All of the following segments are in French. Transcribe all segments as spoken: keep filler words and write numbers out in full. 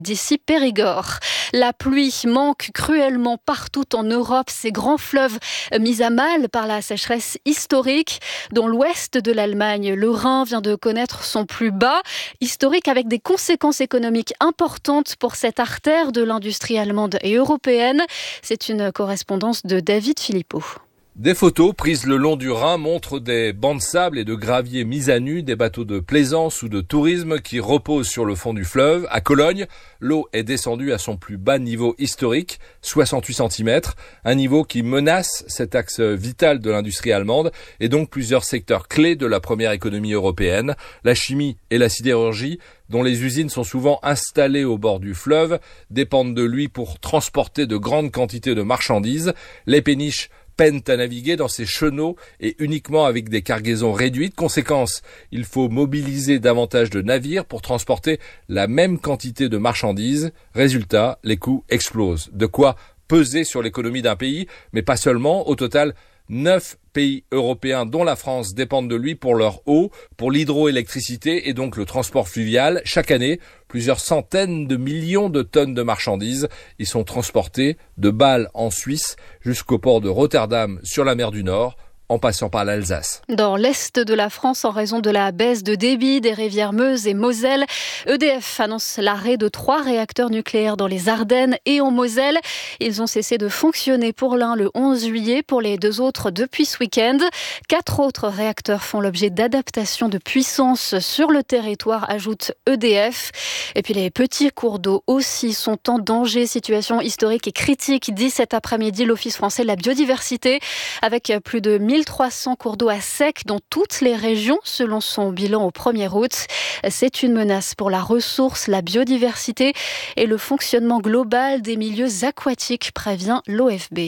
d'ici Périgord. La pluie manque cruellement partout en Europe. Ces grands fleuves mis à mal par la sécheresse historique, dont l'ouest de l'Allemagne, le Rhin, vient de connaître son plus bas historique, avec des conséquences économiques importantes pour cette artère de l'industrie allemande et européenne. C'est une correspondance de David Philippot. Des photos prises le long du Rhin montrent des bancs de sable et de gravier mis à nu, des bateaux de plaisance ou de tourisme qui reposent sur le fond du fleuve. À Cologne, l'eau est descendue à son plus bas niveau historique, soixante-huit centimètres, un niveau qui menace cet axe vital de l'industrie allemande et donc plusieurs secteurs clés de la première économie européenne, la chimie et la sidérurgie, dont les usines sont souvent installées au bord du fleuve, dépendent de lui pour transporter de grandes quantités de marchandises. Les péniches peinent à naviguer dans ces chenaux et uniquement avec des cargaisons réduites. Conséquence, il faut mobiliser davantage de navires pour transporter la même quantité de marchandises. Résultat, les coûts explosent. De quoi peser sur l'économie d'un pays, mais pas seulement. Au total, neuf pays européens, dont la France, dépendent de lui pour leur eau, pour l'hydroélectricité et donc le transport fluvial. Chaque année, plusieurs centaines de millions de tonnes de marchandises y sont transportées de Bâle en Suisse jusqu'au port de Rotterdam sur la mer du Nord, en passant par l'Alsace. Dans l'est de la France, en raison de la baisse de débit des rivières Meuse et Moselle, E D F annonce l'arrêt de trois réacteurs nucléaires dans les Ardennes et en Moselle. Ils ont cessé de fonctionner pour l'un le onze juillet, pour les deux autres depuis ce week-end. Quatre autres réacteurs font l'objet d'adaptations de puissance sur le territoire, ajoute E D F. Et puis les petits cours d'eau aussi sont en danger. Situation historique et critique, dit cet après-midi l'Office français de la biodiversité, avec plus de mille trois cents cours d'eau à sec dans toutes les régions, selon son bilan au premier août. C'est une menace pour la ressource, la biodiversité et le fonctionnement global des milieux aquatiques, prévient l'O F B.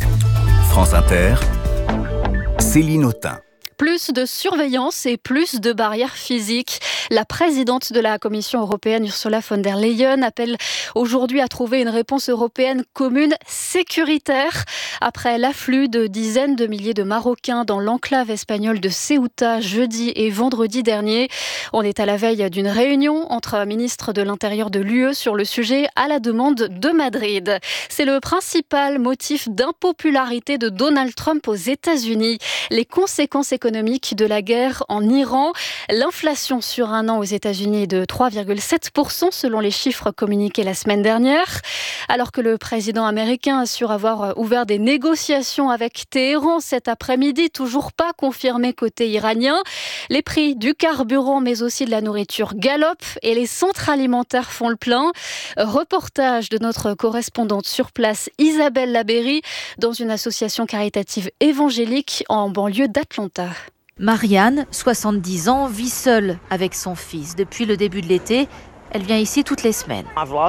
France Inter, Céline Autain. Plus de surveillance et plus de barrières physiques. La présidente de la Commission européenne, Ursula von der Leyen, appelle aujourd'hui à trouver une réponse européenne commune sécuritaire. Après l'afflux de dizaines de milliers de Marocains dans l'enclave espagnole de Ceuta jeudi et vendredi dernier, on est à la veille d'une réunion entre ministres de l'Intérieur de l'U E sur le sujet à la demande de Madrid. C'est le principal motif d'impopularité de Donald Trump aux États-Unis. Les conséquences économiques économique de la guerre en Iran. L'inflation sur un an aux États-Unis est de trois virgule sept pour cent selon les chiffres communiqués la semaine dernière. Alors que le président américain assure avoir ouvert des négociations avec Téhéran cet après-midi, toujours pas confirmé côté iranien. Les prix du carburant mais aussi de la nourriture galopent et les centres alimentaires font le plein. Reportage de notre correspondante sur place Isabelle Labéry dans une association caritative évangélique en banlieue d'Atlanta. Marianne, soixante-dix ans, vit seule avec son fils depuis le début de l'été. Elle vient ici toutes les semaines.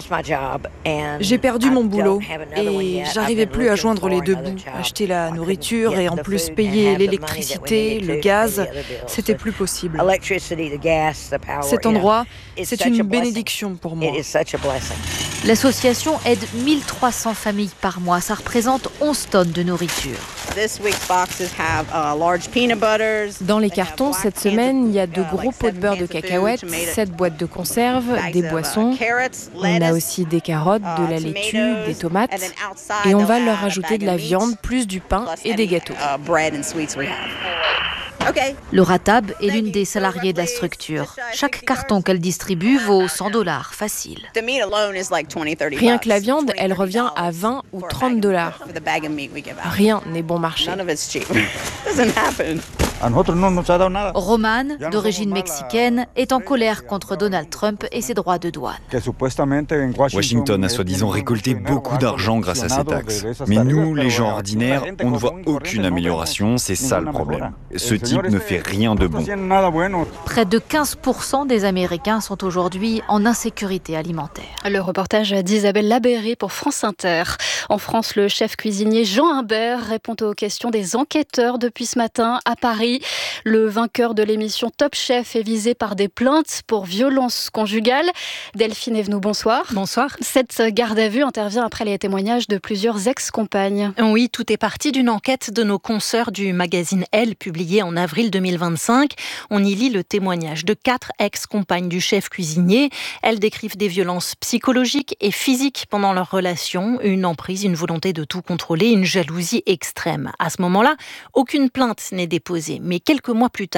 J'ai perdu mon boulot et j'arrivais plus à joindre les deux bouts. Acheter la nourriture et en plus payer l'électricité, le gaz, c'était plus possible. Cet endroit, c'est une bénédiction pour moi. L'association aide mille trois cents familles par mois. Ça représente onze tonnes de nourriture. Dans les cartons, cette semaine, il y a de gros pots de beurre de cacahuètes, sept boîtes de conserve, des boissons. On a aussi des carottes, de la laitue, des tomates. Et on va leur ajouter de la viande, plus du pain et des gâteaux. Laura Tab est l'une des salariées de la structure. Chaque carton qu'elle distribue vaut cent dollars, facile. Rien que la viande, elle revient à vingt ou trente dollars. Rien n'est bon marché. Romane, d'origine mexicaine, est en colère contre Donald Trump et ses droits de douane. Washington a soi-disant récolté beaucoup d'argent grâce à ces taxes. Mais nous, les gens ordinaires, on ne voit aucune amélioration, c'est ça le problème. Ce type ne fait rien de bon. Près de quinze pour cent des Américains sont aujourd'hui en insécurité alimentaire. Le reportage d'Isabelle Labéry pour France Inter. En France, le chef cuisinier Jean Imbert répond aux questions des enquêteurs depuis ce matin à Paris. pays. Le vainqueur de l'émission Top Chef est visé par des plaintes pour violence conjugale. Delphine Evenou, bonsoir. Bonsoir. Cette garde à vue intervient après les témoignages de plusieurs ex-compagnes. Oui, tout est parti d'une enquête de nos consoeurs du magazine Elle, publiée en avril deux mille vingt-cinq. On y lit le témoignage de quatre ex-compagnes du chef cuisinier. Elles décrivent des violences psychologiques et physiques pendant leur relation, une emprise, une volonté de tout contrôler, une jalousie extrême. À ce moment-là, aucune plainte n'est déposée. Mais quelques mois plus tard,